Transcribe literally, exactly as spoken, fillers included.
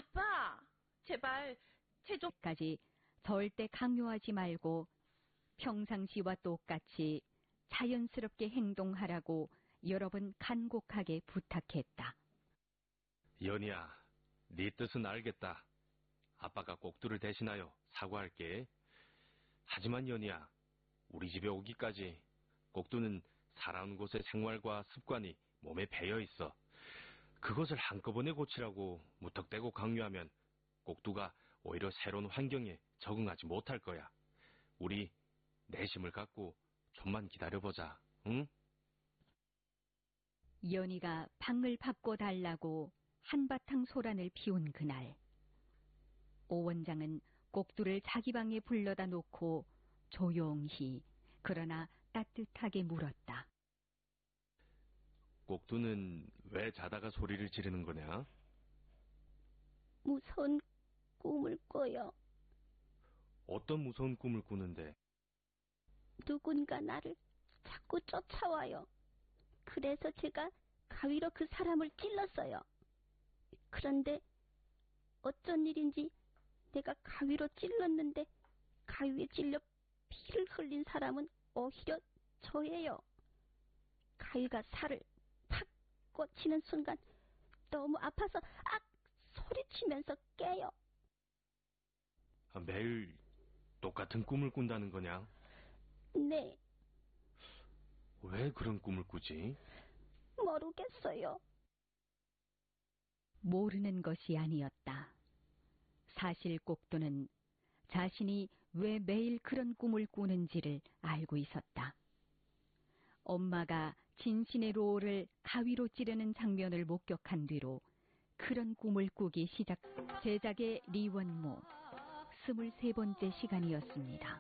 아빠, 제발 제 좀... 까지 절대 강요하지 말고 평상시와 똑같이 자연스럽게 행동하라고 여러 번 간곡하게 부탁했다. 연희야, 네 뜻은 알겠다. 아빠가 꼭두를 대신하여 사과할게. 하지만 연희야, 우리 집에 오기까지 꼭두는 살아온 곳의 생활과 습관이 몸에 배어 있어. 그것을 한꺼번에 고치라고 무턱대고 강요하면 꼭두가 오히려 새로운 환경에 적응하지 못할 거야. 우리 내심을 갖고 좀만 기다려보자, 응? 연희가 방을 바꿔달라고 한바탕 소란을 피운 그날, 오 원장은 꼭두를 자기 방에 불러다 놓고 조용히 그러나 따뜻하게 물었다. 꼭두는 왜 자다가 소리를 지르는 거냐? 무서운 꿈을 꿔요. 어떤 무서운 꿈을 꾸는데? 누군가 나를 자꾸 쫓아와요. 그래서 제가 가위로 그 사람을 찔렀어요. 그런데 어쩐 일인지 내가 가위로 찔렀는데 가위에 찔려 피를 흘린 사람은 오히려 저예요. 가위가 살을 팍 꽂히는 순간 너무 아파서 악 소리치면서 깨요. 아, 매일 똑같은 꿈을 꾼다는 거냐? 네. 왜 그런 꿈을 꾸지? 모르겠어요. 모르는 것이 아니었다. 사실 꼭두는 자신이 왜 매일 그런 꿈을 꾸는지를 알고 있었다. 엄마가 진신의 로를 가위로 찌르는 장면을 목격한 뒤로 그런 꿈을 꾸기 시작. 제작의 리원모 스물세 번째 시간이었습니다.